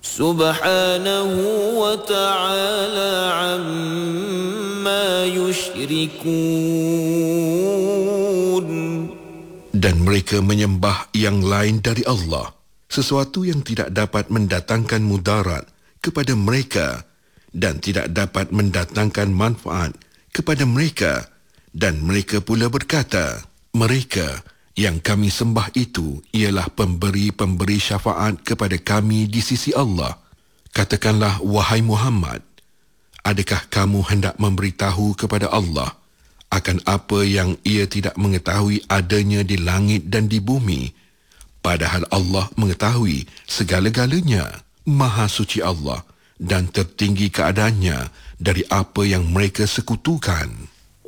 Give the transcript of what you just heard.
Subhanahu wa ta'ala amma yushrikun. Dan mereka menyembah yang lain dari Allah, sesuatu yang tidak dapat mendatangkan mudarat kepada mereka dan tidak dapat mendatangkan manfaat kepada mereka. Dan mereka pula berkata, mereka yang kami sembah itu ialah pemberi-pemberi syafaat kepada kami di sisi Allah. Katakanlah, wahai Muhammad, adakah kamu hendak memberitahu kepada Allah akan apa yang ia tidak mengetahui adanya di langit dan di bumi, padahal Allah mengetahui segala-galanya? Maha suci Allah dan tertinggi keadaannya dari apa yang mereka sekutukan.